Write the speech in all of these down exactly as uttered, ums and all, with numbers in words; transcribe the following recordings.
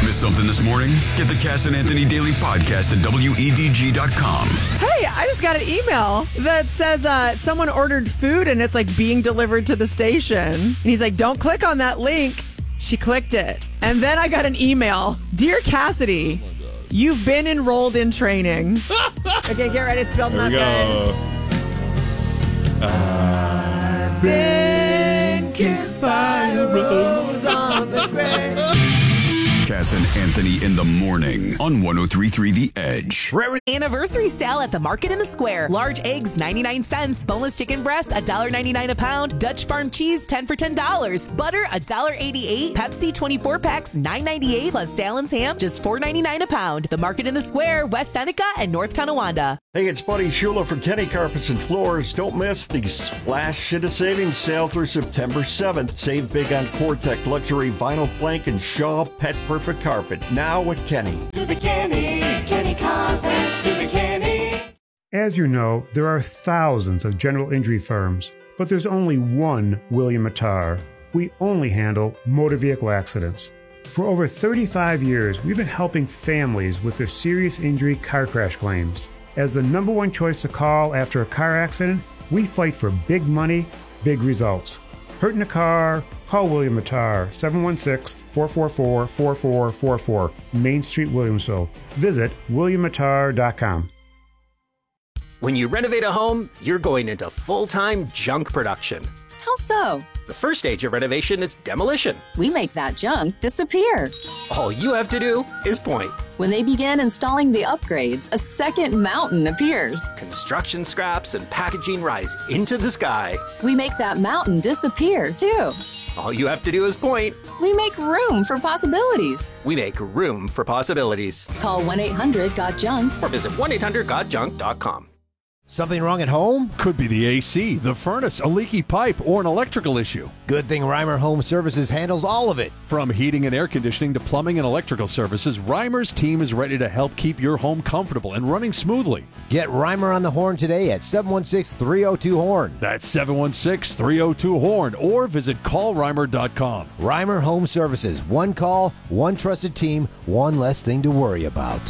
Miss something this morning? Get the Cass and Anthony Daily Podcast at W E D G dot com. Hey, I just got an email that says uh, someone ordered food and it's like being delivered to the station. And he's like, don't click on that link. She clicked it. And then I got an email. Dear Cassidy, oh you've been enrolled in training. Okay, get ready. It's building up, guys. I've been kissed by a rose on the grave. Cass and Anthony in the morning on one oh three point three The Edge. Anniversary sale at the Market in the Square. Large eggs, ninety-nine cents. Boneless chicken breast, one dollar ninety-nine a pound. Dutch farm cheese, ten for ten dollars. Butter, one dollar eighty-eight. Pepsi, twenty-four packs, nine ninety-eight. Plus Salon's ham, just four ninety-nine a pound. The Market in the Square, West Seneca and North Tonawanda. Hey, it's Buddy Shula from Kenny Carpets and Floors. Don't miss the Splash Shit of Savings sale through September seventh. Save big on Cortec luxury vinyl plank and Shaw Pet Perfect Carpet. Now at Kenny. To the Kenny, Kenny Carpets, to the Kenny. As you know, there are thousands of general injury firms, but there's only one William Mattar. We only handle motor vehicle accidents. For over thirty-five years, we've been helping families with their serious injury car crash claims. As the number one choice to call after a car accident, we fight for big money, big results. Hurt in a car? Call William Mattar, seven one six, four four four, four four four four, Main Street, Williamsville. Visit william mattar dot com. When you renovate a home, you're going into full-time junk production. How so? The first stage of renovation is demolition. We make that junk disappear. All you have to do is point. When they begin installing the upgrades, a second mountain appears. Construction scraps and packaging rise into the sky. We make that mountain disappear, too. All you have to do is point. We make room for possibilities. We make room for possibilities. Call one eight hundred got junk or visit one eight hundred got junk dot com. Something wrong at home? Could be the A C, the furnace, a leaky pipe, or an electrical issue. Good thing Reimer Home Services handles all of it. From heating and air conditioning to plumbing and electrical services, Reimer's team is ready to help keep your home comfortable and running smoothly. Get Reimer on the horn today at seven one six, three oh two, horn. That's seven one six, three oh two, horn, or visit call reimer dot com. Reimer Home Services. One call, one trusted team, one less thing to worry about.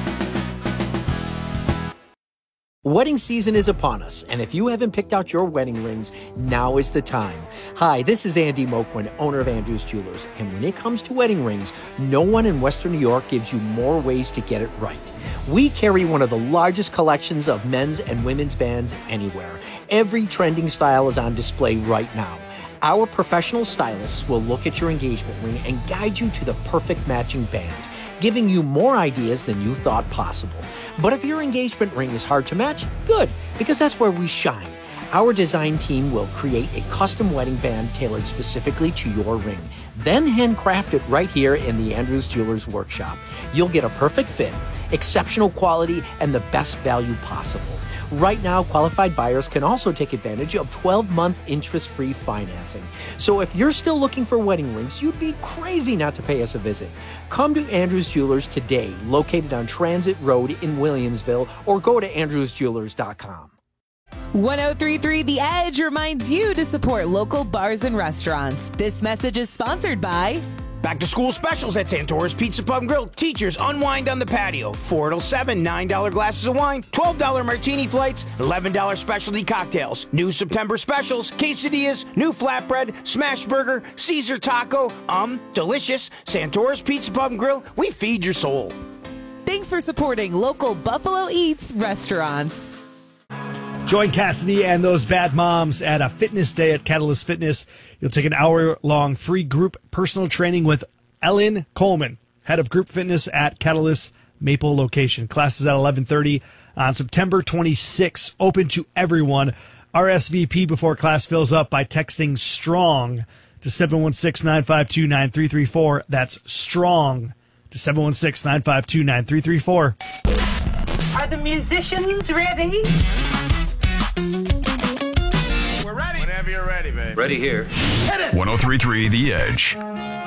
Wedding season is upon us, and if you haven't picked out your wedding rings, now is the time. Hi, this is Andy Moquin, owner of Andrews Jewelers, and when it comes to wedding rings, no one in Western New York gives you more ways to get it right. We carry one of the largest collections of men's and women's bands anywhere. Every trending style is on display right now. Our professional stylists will look at your engagement ring and guide you to the perfect matching band, giving you more ideas than you thought possible. But if your engagement ring is hard to match, good, because that's where we shine. Our design team will create a custom wedding band tailored specifically to your ring, then handcraft it right here in the Andrews Jewelers workshop. You'll get a perfect fit, exceptional quality, and the best value possible. Right now, qualified buyers can also take advantage of twelve-month interest-free financing. So if you're still looking for wedding rings, you'd be crazy not to pay us a visit. Come to Andrews Jewelers today, located on Transit Road in Williamsville, or go to andrews jewelers dot com. one oh three point three The Edge reminds you to support local bars and restaurants. This message is sponsored by... Back to school specials at Santora's Pizza Pub and Grill. Teachers, unwind on the patio. four till seven, nine dollar glasses of wine, twelve dollar martini flights, eleven dollar specialty cocktails. New September specials, quesadillas, new flatbread, smash burger, Caesar taco. Um, delicious. Santora's Pizza Pub and Grill. We feed your soul. Thanks for supporting local Buffalo Eats restaurants. Join Cassidy and those bad moms at a fitness day at Catalyst Fitness. You'll take an hour-long free group personal training with Ellen Coleman, head of group fitness at Catalyst Maple location. Classes at eleven thirty on September twenty-sixth. Open to everyone. R S V P before class fills up by texting STRONG to seven one six, nine five two, nine three three four. That's STRONG to seven one six, nine five two, nine three three four. Are the musicians ready? We're ready. Whenever you're ready, babe. Ready here. one oh three point three The Edge.